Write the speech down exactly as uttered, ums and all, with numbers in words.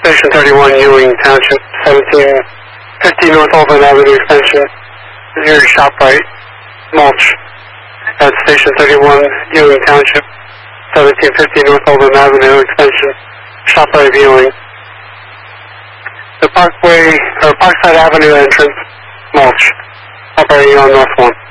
Station thirty-one, Ewing Township, seventeen fifty North Oldham Avenue Extension, near ShopRite, mulch. At Station thirty-one, Ewing Township, seventeen fifty North Oldham Avenue Extension, ShopRite Ewing. The Parkway, or Parkside Avenue entrance, mulch. Operating on North one.